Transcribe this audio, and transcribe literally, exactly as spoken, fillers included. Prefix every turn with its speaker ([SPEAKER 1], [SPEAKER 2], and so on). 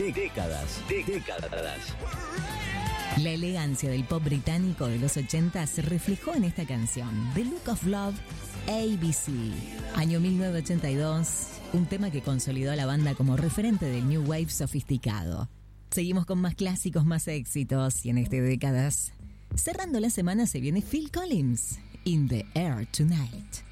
[SPEAKER 1] Décadas, décadas.
[SPEAKER 2] La elegancia del pop británico de los ochenta se reflejó en esta canción, The Look of Love, A B C. Año mil novecientos ochenta y dos, un tema que consolidó a la banda como referente del New Wave sofisticado. Seguimos con más clásicos, más éxitos, y en este Décadas, cerrando la semana se viene Phil Collins, In the Air Tonight.